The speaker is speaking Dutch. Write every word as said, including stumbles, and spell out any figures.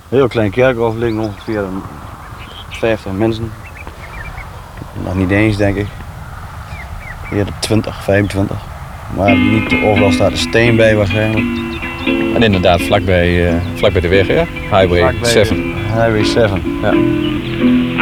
Heel klein kerkhof, liggen ongeveer vijftig mensen. Nog niet eens, denk ik. Eerder twintig, vijfentwintig. Maar niet overal staat een steen bij waarschijnlijk. En inderdaad, vlakbij, uh, vlakbij de weg, ja? Highway zeven. Highway zeven. Ja.